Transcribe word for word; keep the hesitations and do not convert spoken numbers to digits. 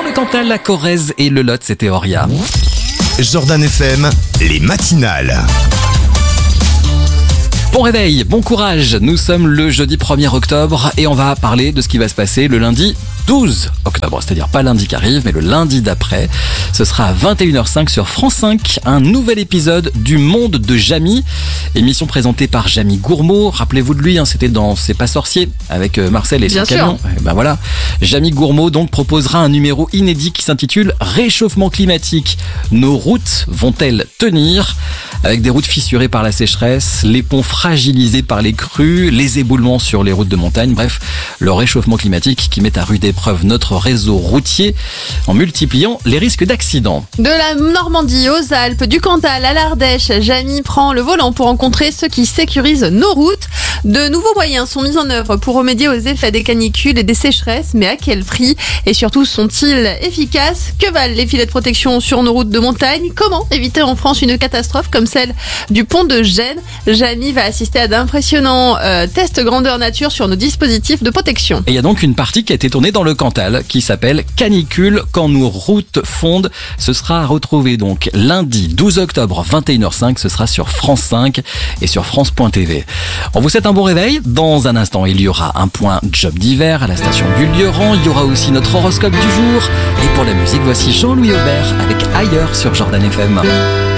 le Cantal, la Corrèze et le Lot, c'était Auria. Jordan F M, les matinales. Bon réveil, bon courage, nous sommes le jeudi premier octobre et on va parler de ce qui va se passer le lundi douze octobre, c'est-à-dire pas lundi qui arrive, mais le lundi d'après. Ce sera à vingt et une heures cinq sur France cinq, un nouvel épisode du Monde de Jamy, émission présentée par Jamy Gourmaud. Rappelez-vous de lui, hein, c'était dans C'est pas sorcier avec Marcel et Bien son sûr. camion. Et ben voilà, Jamy Gourmaud donc proposera un numéro inédit qui s'intitule Réchauffement climatique. Nos routes vont-elles tenir ? Avec des routes fissurées par la sécheresse, les ponts fragilisés par les crues, les éboulements sur les routes de montagne, bref, le réchauffement climatique qui met à rude épreuve notre réseau routier en multipliant les risques d'accidents. De la Normandie aux Alpes, du Cantal à l'Ardèche, Jamy prend le volant pour rencontrer ceux qui sécurisent nos routes. De nouveaux moyens sont mis en œuvre pour remédier aux effets des canicules et des sécheresses, mais à quel prix ? Et surtout, sont-ils efficaces ? Que valent les filets de protection sur nos routes de montagne ? Comment éviter en France une catastrophe comme celle du pont de Gênes ? Jamy va assister à d'impressionnants euh, tests grandeur nature sur nos dispositifs de protection. Et il y a donc une partie qui a été tournée dans le Cantal qui s'appelle Canicule quand nos routes fondent. Ce sera à retrouver donc lundi douze octobre vingt et une heures cinq. Ce sera sur France cinq et sur France point T V. On vous souhaite un bon réveil. Dans un instant, il y aura un point job d'hiver à la station Gullieuran. Il y aura aussi notre horoscope du jour. Et pour la musique, voici Jean-Louis Aubert avec Ailleurs sur Jordan F M.